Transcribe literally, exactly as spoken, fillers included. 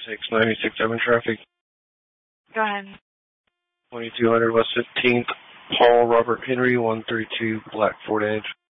six ninety-six seven traffic. Go ahead. twenty-two hundred West fifteenth, Paul Robert Henry, one thirty-two Black Ford Edge.